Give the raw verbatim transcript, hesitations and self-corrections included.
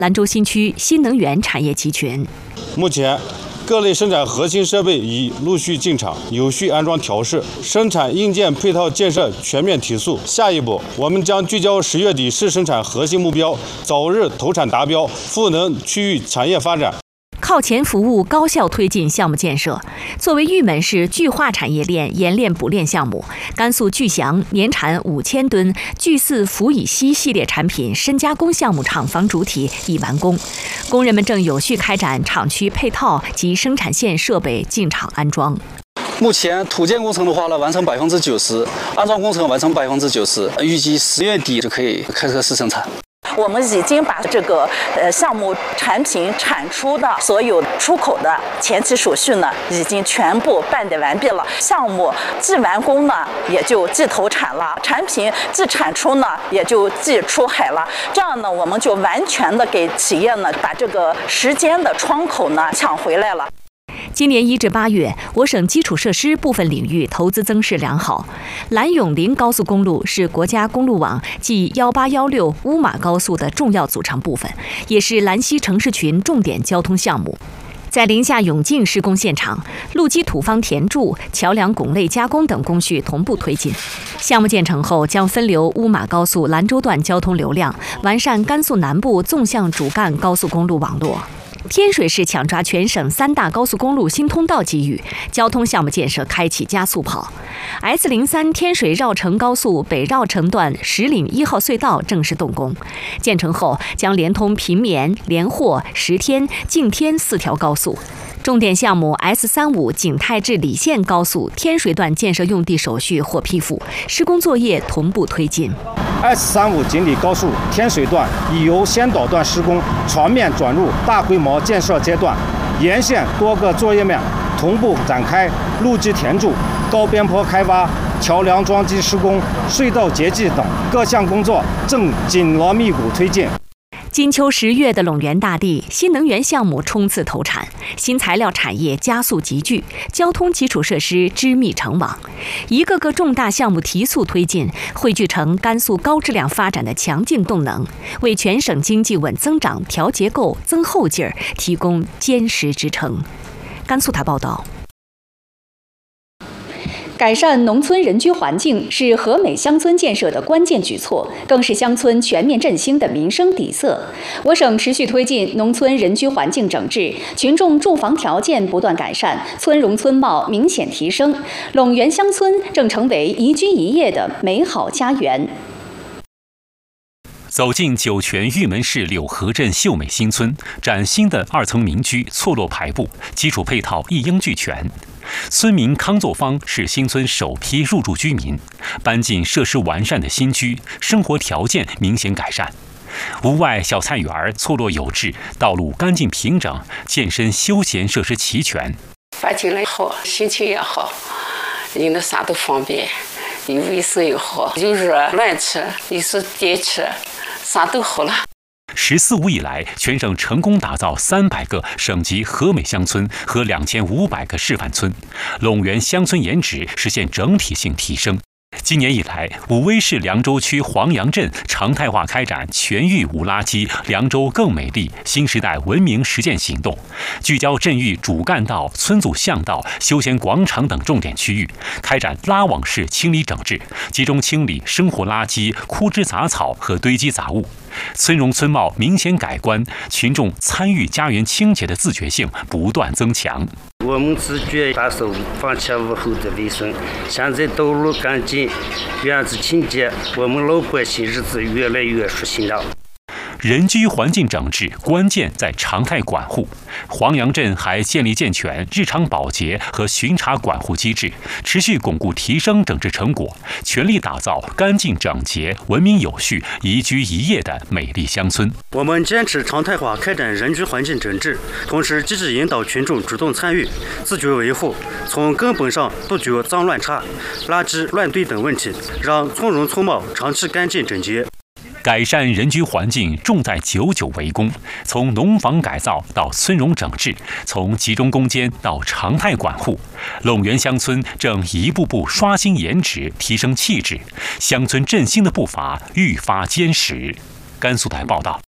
兰州新区新能源产业集群。 目前，各类生产核心设备已陆续进场，有序安装调试，生产硬件配套建设全面提速。下一步，我们将聚焦十月底试生产核心目标，早日投产达标，赋能区域产业发展。 靠前服务，高效推进项目建设。作为玉门市巨化产业链冶炼补炼项目，甘肃巨祥年产五千吨巨四氟乙烯系列产品深加工项目厂房主体已完工，工人们正有序开展厂区配套及生产线设备进场安装。 目前土建工程的话呢，完成百分之九十，安装工程完成百分之九十，预计十月底就可以开始试生产。 我们已经把这个呃项目产品产出的所有出口的前期手续呢，已经全部办理完毕了。项目既完工呢，也就既投产了；产品既产出呢，也就既出海了。这样呢，我们就完全的给企业呢把这个时间的窗口呢抢回来了。 今年一至八月，我省基础设施部分领域投资增势良好。兰永临高速公路是国家公路网即幺八幺六乌马高速的重要组成部分，也是兰西城市群重点交通项目。在临夏永靖施工现场，路基土方填筑、桥梁拱类加工等工序同步推进。项目建成后，将分流乌马高速兰州段交通流量，完善甘肃南部纵向主干高速公路网络。天水市抢抓全省三大高速公路新通道机遇，交通项目建设开启加速跑。S 零三天水绕城高速北绕城段石岭一号隧道正式动工，建成后将连通平绵、连霍、石天、敬天四条高速。重点项目 S 三五景泰至理县高速天水段建设用地手续获批复，施工作业同步推进。 S 三五锦里高速天水段已由先导段施工全面转入大规模建设阶段，沿线多个作业面同步展开，路基填筑、高边坡开挖、桥梁桩基施工、隧道结构等各项工作正紧锣密鼓推进。 金秋十月的陇源大地，新能源项目冲刺投产，新材料产业加速集聚，交通基础设施织密成网，一个个重大项目提速推进，汇聚成甘肃高质量发展的强劲动能，为全省经济稳增长、调结构、增后劲儿提供坚实支撑。甘肃台报道。 改善农村人居环境是和美乡村建设的关键举措，更是乡村全面振兴的民生底色。我省持续推进农村人居环境整治，群众住房条件不断改善，村容村貌明显提升。陇源乡村正成为宜居宜业的美好家园。 走进酒泉玉门市柳河镇秀美新村，崭新的二层民居错落排布，基础配套一应俱全。村民康作芳是新村首批入住居民，搬进设施完善的新居，生活条件明显改善。屋外小菜园错落有致，道路干净平整，健身休闲设施齐全。 搬进来好，心情也好，你那啥都方便，你卫生也好，有热暖气，你是电气，啥都好了。 十四五以来，全省成功打造三百个省级和美乡村和两千五百个示范村，陇源乡村颜值实现整体性提升。今年以来，武威市凉州区黄杨镇常态化开展全域无垃圾、凉州更美丽新时代文明实践行动，聚焦镇域主干道、村组巷道、休闲广场等重点区域，开展拉网式清理整治，集中清理生活垃圾、枯枝杂草和堆积杂物，村容村貌明显改观，群众参与家园清洁的自觉性不断增强。 我们自觉打扫房前屋后的卫生，现在道路干净，院子清洁，我们老百姓日子越来越舒心了。 人居环境整治关键在常态管护。黄杨镇还建立健全日常保洁和巡查管护机制，持续巩固提升整治成果，全力打造干净整洁、文明有序、宜居宜业的美丽乡村。 我们坚持常态化开展人居环境整治，同时积极引导群众主动参与、自觉维护，从根本上杜绝脏乱差、垃圾乱堆等问题，让村容村貌长期干净整洁。 改善人居环境重在久久为功，从农房改造到村容整治，从集中攻坚到常态管护，陇源乡村正一步步刷新颜值、提升气质，乡村振兴的步伐愈发坚实。甘肃台报道。